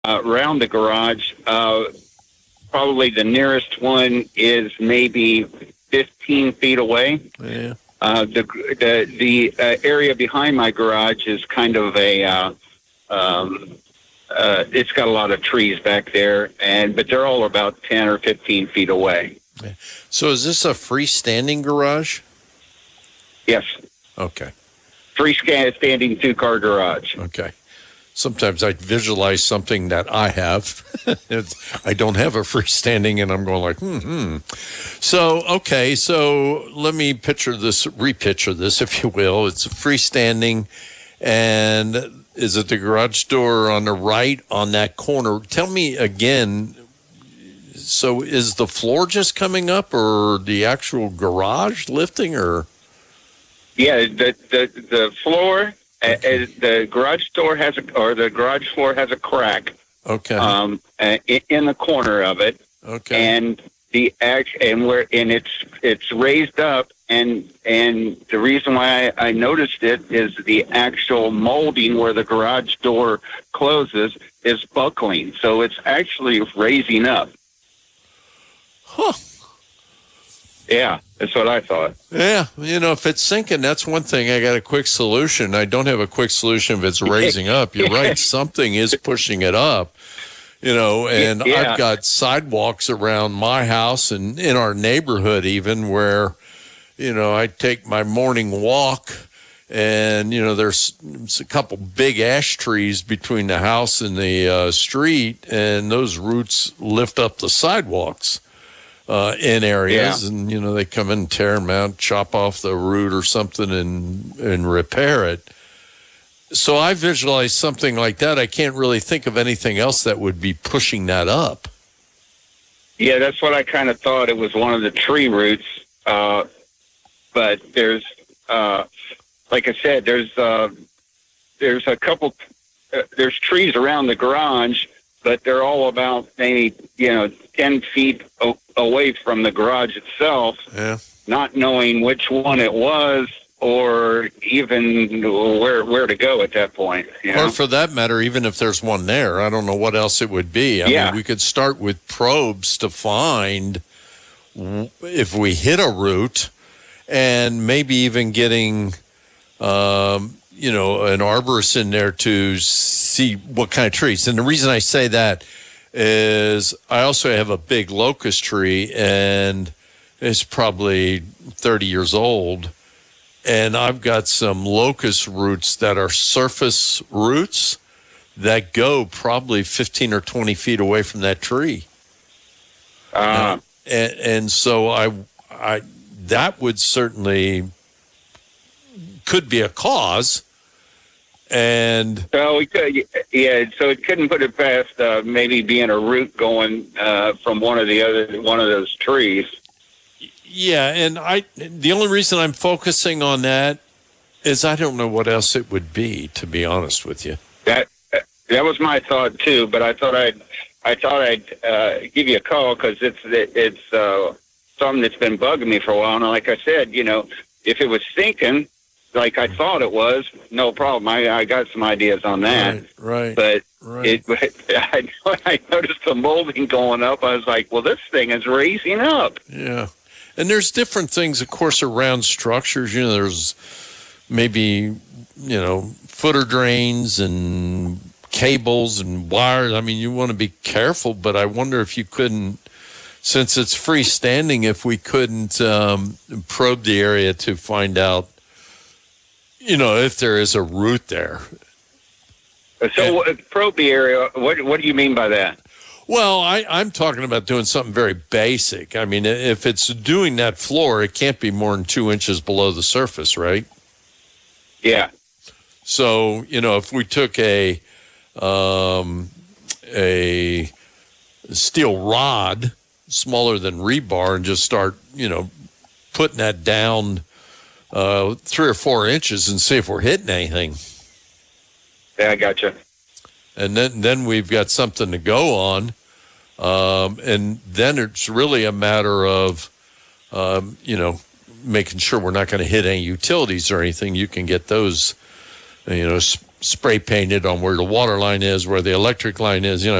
around the garage. Probably the nearest one is maybe 15 feet away. Yeah. The area behind my garage is kind of it's got a lot of trees back there, but they're all about 10 or 15 feet away. So is this a freestanding garage? Yes. Okay. Freestanding two-car garage. Okay. Sometimes I visualize something that I have. I don't have a freestanding, and I'm going like, So, okay, so let me repicture this, if you will. It's freestanding, and is it the garage door on the right on that corner? Tell me again, so is the floor just coming up, or the actual garage lifting, or? Yeah, the floor... Okay. The garage door the garage floor has a crack. Okay. In the corner of it. Okay. And it's raised up, and the reason why I noticed it is the actual molding where the garage door closes is buckling, so it's actually raising up. Huh. Yeah, that's what I thought. Yeah, if it's sinking, that's one thing. I got a quick solution. I don't have a quick solution if it's raising up. You're right. Something is pushing it up, and I've got sidewalks around my house and in our neighborhood even where, I take my morning walk and, there's a couple big ash trees between the house and the street, and those roots lift up the sidewalks. In areas, and they come in and tear them out, chop off the root or something, and repair it. So I visualize something like that. I can't really think of anything else that would be pushing that up. Yeah, that's what I kind of thought. It was one of the tree roots, but there's, like I said, there's a couple. There's trees around the garage, but they're all about maybe 10 feet away from the garage itself. Yeah. Not knowing which one it was or even where to go at that point. Or for that matter, even if there's one there, I don't know what else it would be. I mean, we could start with probes to find if we hit a root, and maybe even getting an arborist in there to see what kind of trees. And the reason I say that is I also have a big locust tree, and it's probably 30 years old. And I've got some locust roots that are surface roots that go probably 15 or 20 feet away from that tree. And so I that would certainly could be a cause. And so we could, so it couldn't put it past maybe being a root going from one of those trees. Yeah, and the only reason I'm focusing on that is I don't know what else it would be, to be honest with you. That was my thought too, but I thought I'd give you a call because it's something that's been bugging me for a while. And like I said, if it was sinking like I thought it was, no problem. I got some ideas on that. Right. But I noticed the molding going up. I was like, well, this thing is raising up. Yeah. And there's different things, of course, around structures. There's maybe, footer drains and cables and wires. I mean, you want to be careful, but I wonder if you couldn't, since it's freestanding, if we couldn't probe the area to find out, if there is a root there. So probe the area, what do you mean by that? Well, I'm talking about doing something very basic. I mean, if it's doing that floor, it can't be more than 2 inches below the surface, right? Yeah. So, if we took a steel rod smaller than rebar and just start, putting that down 3 or 4 inches and see if we're hitting anything. Yeah, I gotcha. And then we've got something to go on. And then it's really a matter of, making sure we're not going to hit any utilities or anything. You can get those, spray painted on where the water line is, where the electric line is.